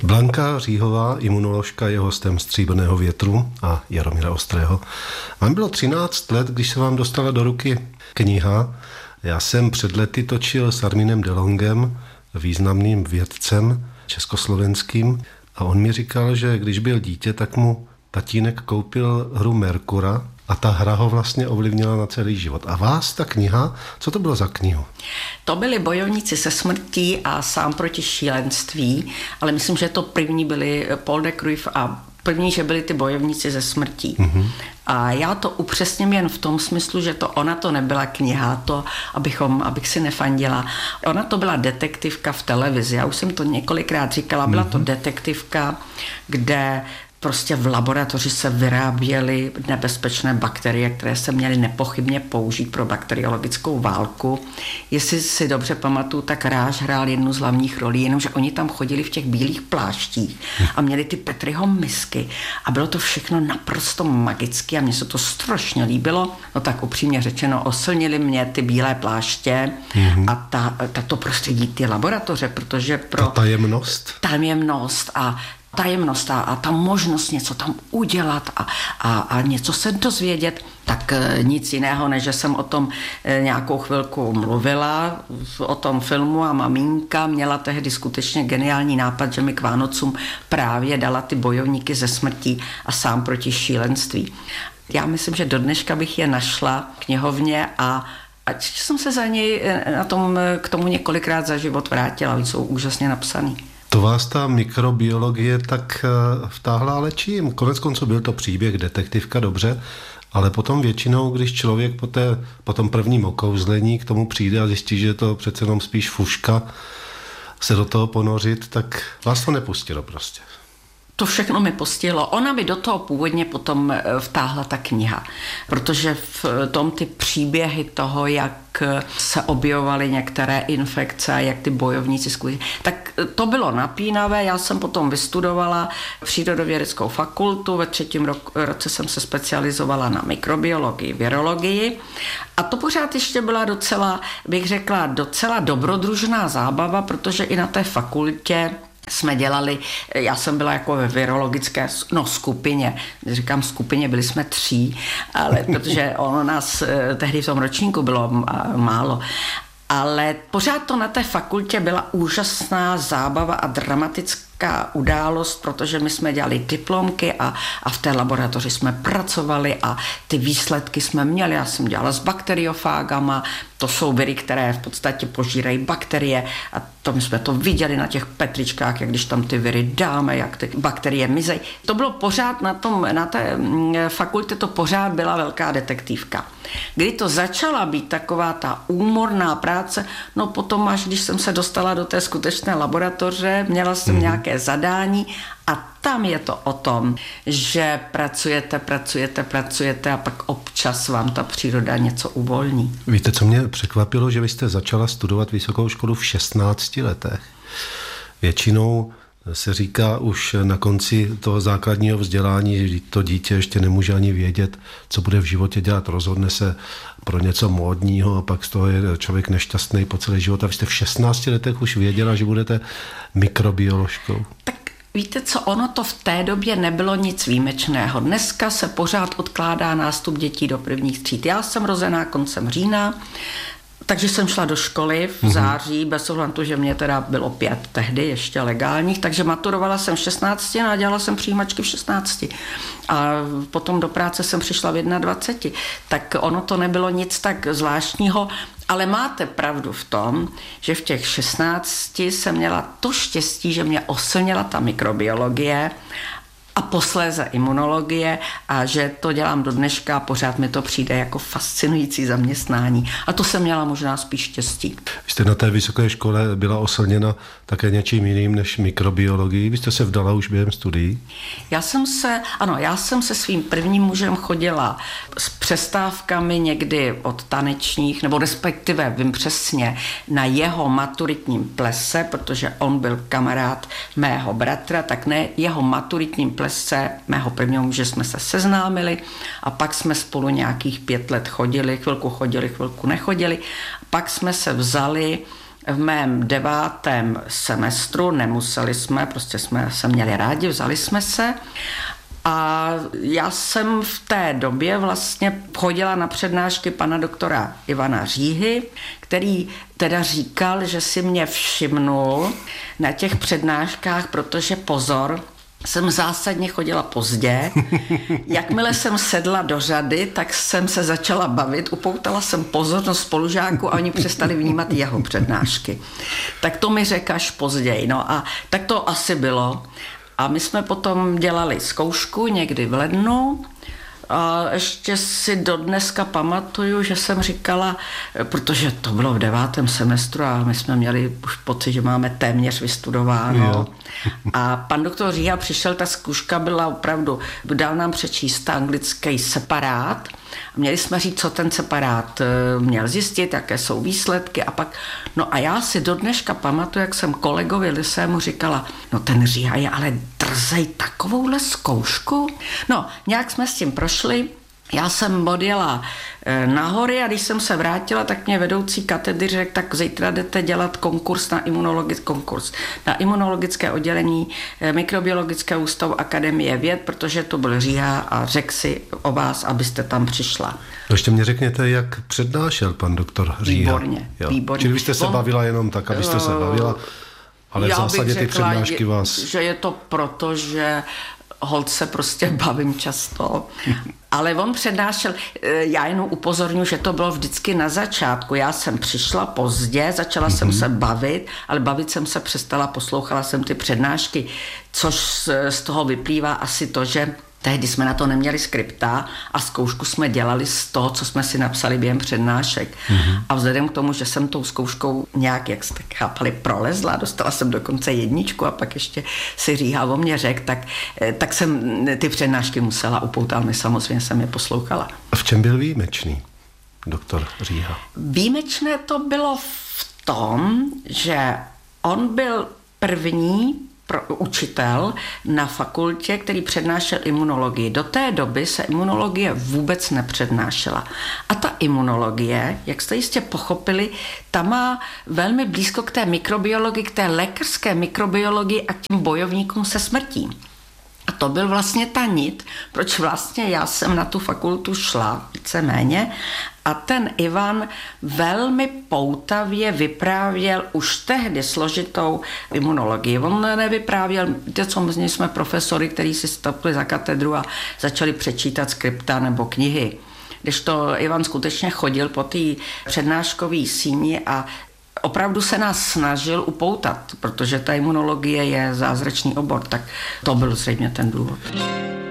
Blanka Říhová, imunoložka, je hostem Stříbrného větru a Jaromíra Ostrého. Vám bylo 13 let, když se vám dostala do ruky kniha. Já jsem před lety točil s Arminem Delongem, významným vědcem československým, a on mi říkal, že když byl dítě, tak mu tatínek koupil hru Merkura a ta hra ho vlastně ovlivnila na celý život. A vás ta kniha, co to bylo za knihu? To byli Bojovníci se smrtí a Sám proti šílenství, ale myslím, že to první byli Paul de Kruif a první, že byli ty Bojovníci ze smrtí. Mm-hmm. A já to upřesním jen v tom smyslu, že ona to nebyla kniha, abych si nefandila. Ona to byla detektivka v televizi. Já už jsem to několikrát říkala, byla to detektivka, kde prostě v laboratoři se vyráběly nebezpečné bakterie, které se měly nepochybně použít pro bakteriologickou válku. Jestli si dobře pamatuju, tak Ráž hrál jednu z hlavních rolí, jenomže oni tam chodili v těch bílých pláštích a měli ty Petriho misky a bylo to všechno naprosto magické a mně se to strašně líbilo. No tak upřímně řečeno, oslnili mě ty bílé pláště a to prostředí ty laboratoře, protože pro... Ta tajemnost a ta možnost něco tam udělat a něco se dozvědět, tak nic jiného, než že jsem o tom nějakou chvilku mluvila, o tom filmu, a maminka měla tehdy skutečně geniální nápad, že mi k Vánocům právě dala ty Bojovníky ze smrtí a Sám proti šílenství. Já myslím, že do dneška bych je našla v knihovně a jsem se za něj k tomu několikrát za život vrátila, oni jsou úžasně napsaný. To vás ta mikrobiologie tak vtáhla, ale čím? Koneckonců byl to příběh, detektivka, dobře, ale potom většinou, když člověk po tom prvním okouzlení k tomu přijde a zjistí, že je to přece jenom spíš fuška, se do toho ponořit, tak vás to nepustilo prostě. To všechno mi postihlo. Ona mi do toho původně potom vtáhla ta kniha, protože v tom ty příběhy toho, jak se objevovaly některé infekce a jak ty bojovníci skutečně, tak to bylo napínavé. Já jsem potom vystudovala přírodovědeckou fakultu, ve 3. roce jsem se specializovala na mikrobiologii, virologii a to pořád ještě byla docela dobrodružná zábava, protože i na té fakultě jsme dělali, já jsem byla jako ve virologické skupině, říkám skupině, byli jsme 3, ale protože ono nás tehdy v tom ročníku bylo málo. Ale pořád to na té fakultě byla úžasná zábava a dramatická událost, protože my jsme dělali diplomky a v té laboratoři jsme pracovali a ty výsledky jsme měli. Já jsem dělala s bakteriofágama, to jsou viry, které v podstatě požírají bakterie a my jsme to viděli na těch petričkách, jak když tam ty viry dáme, jak ty bakterie mizejí. To bylo pořád na té fakultě, to pořád byla velká detektivka. Kdy to začala být taková ta úmorná práce, no potom až když jsem se dostala do té skutečné laboratoře, měla jsem nějaké zadání a tam je to o tom, že pracujete a pak občas vám ta příroda něco uvolní. Víte, co mě překvapilo, že vy jste začala studovat vysokou školu v 16 letech. Většinou se říká už na konci toho základního vzdělání, že to dítě ještě nemůže ani vědět, co bude v životě dělat, rozhodne se pro něco módního a pak z toho je člověk nešťastný po celý život. A vy jste v 16 letech už věděla, že budete mikrobioložkou. Tak víte co, ono to v té době nebylo nic výjimečného. Dneska se pořád odkládá nástup dětí do prvních tříd. Já jsem rozená koncem října, takže jsem šla do školy v září, bez ohledu, že mě teda bylo 5 tehdy ještě legálních, takže maturovala jsem v 16 a dělala jsem přijímačky v 16. A potom do práce jsem přišla v 21. Tak ono to nebylo nic tak zvláštního, ale máte pravdu v tom, že v těch 16 jsem měla to štěstí, že mě oslnila ta mikrobiologie a posléze imunologie a že to dělám do dneška a pořád mi to přijde jako fascinující zaměstnání. A to jsem měla možná spíš štěstí. Vy jste na té vysoké škole byla oslněna také něčím jiným než mikrobiologií. Vy jste se vdala už během studií? Já jsem se svým prvním mužem chodila s přestávkami někdy od tanečních, nebo respektive vím přesně, na jeho maturitním plese, protože on byl kamarád mého bratra, tak ne jeho maturitním plesce mého prvního muže jsme se seznámili a pak jsme spolu nějakých 5 let chodili, chvilku nechodili. Pak jsme se vzali v mém 9. semestru, nemuseli jsme, prostě jsme se měli rádi, vzali jsme se. A já jsem v té době vlastně chodila na přednášky pana doktora Ivana Říhy, který teda říkal, že si mě všimnul na těch přednáškách, protože pozor, jsem zásadně chodila pozdě. Jakmile jsem sedla do řady, tak jsem se začala bavit, upoutala jsem pozornost spolužáků a oni přestali vnímat jeho přednášky. Tak to mi řekl až později. No a tak to asi bylo. A my jsme potom dělali zkoušku někdy v lednu a ještě si dodneska pamatuju, že jsem říkala, protože to bylo v 9. semestru a my jsme měli už pocit, že máme téměř vystudováno. Jo. A pan doktor Říha přišel, ta zkouška byla opravdu, dal nám přečíst anglický separát. Měli jsme říct, co ten separát měl zjistit, jaké jsou výsledky a pak, no a já si do dneška pamatuju, jak jsem kolegovi Lisému říkala, no ten Říha je ale drzej takovouhle zkoušku. No, nějak jsme s tím prošli, já jsem odjela na hory a když jsem se vrátila, tak mě vedoucí katedry řekl, tak zítra jdete dělat konkurs na imunologické oddělení Mikrobiologického ústavu Akademie věd, protože to byl Říha a řekl si o vás, abyste tam přišla. Ještě mě řekněte, jak přednášel pan doktor Říha. Výborně. Čili byste se bavila jenom tak, abyste se bavila, ale v zásadě ty přednášky vás... že je to proto, že holt se prostě bavím často. Ale on přednášel, já jenom upozorňuji, že to bylo vždycky na začátku. Já jsem přišla pozdě, začala jsem se bavit, ale bavit jsem se přestala, poslouchala jsem ty přednášky, což z toho vyplývá asi to, že tehdy jsme na to neměli skripta a zkoušku jsme dělali z toho, co jsme si napsali během přednášek. A vzhledem k tomu, že jsem tou zkouškou nějak, jak jste chápali, prolezla, dostala jsem dokonce 1 a pak ještě si Říha o mě řekl, tak jsem ty přednášky musela upoutat, my samozřejmě jsem je poslouchala. A v čem byl výjimečný doktor Říha? Výjimečné to bylo v tom, že on byl první učitel na fakultě, který přednášel imunologii. Do té doby se imunologie vůbec nepřednášela. A ta imunologie, jak jste jistě pochopili, ta má velmi blízko k té mikrobiologii, k té lékařské mikrobiologii a k těm bojovníkům se smrtí. A to byl vlastně ta nit, proč vlastně já jsem na tu fakultu šla, víceméně, a ten Ivan velmi poutavě vyprávěl už tehdy složitou imunologii. On nevyprávěl, co my jsme profesory, kteří si stopili za katedru a začali přečítat skripta nebo knihy. Když to Ivan skutečně chodil po té přednáškové síni a opravdu se nás snažil upoutat, protože ta imunologie je zázračný obor, tak to byl zřejmě ten důvod.